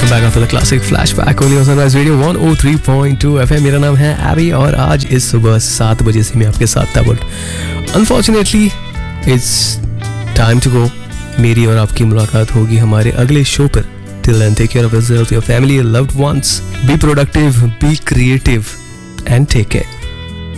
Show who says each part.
Speaker 1: Welcome back after the classic flashback only on sunrise radio 103.2 FM. मेरा नाम है AB और आज इस सुबह 7 बजे से मैं आपके साथ था, but unfortunately it's time to go. मेरी और आपकी मुलाकात होगी हमारे अगले शो पर। Till then take care of yourself, your family, your loved ones, be productive, be creative and take care.